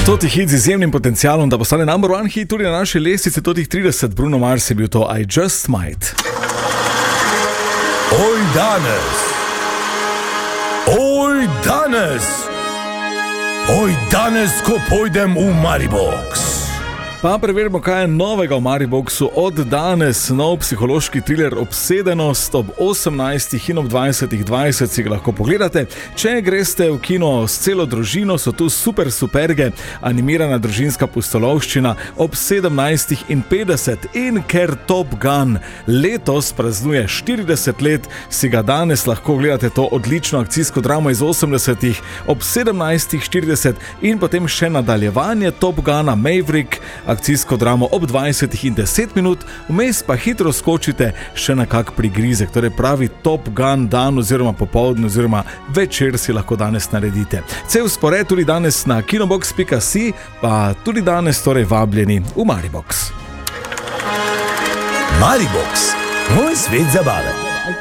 Stoti hit z izjemnim potencialom, da postane number one hit tudi na naši lestvici totih 30. Bruno Mars je bil to I Just Might. Oj danes, oj danes, oj danes, ko pojdem v Maribox. Pa preverimo, kaj je novega v Mariboxu od danes. Nov psihološki thriller Obsedenost ob 18. in ob 20.20 si ga lahko pogledate. Če greste v kino s celo družino, so tu superge, animirana družinska pustolovščina ob 17.50. In ker Top Gun letos praznuje 40 let, si ga danes lahko gledate to odlično akcijsko dramo iz 80-ih ob 17.40 in potem še nadaljevanje Top Guna Maverick, akcijsko dramo ob 20:10, vmes pa hitro skočite še na kak prigrizek, torej pravi Top Gun dan oziroma popoldne oziroma večer si lahko danes naredite. Cel spored tudi danes na kinobox.si, pa tudi danes torej vabljeni v Maribox. Maribox, moj svet zabave.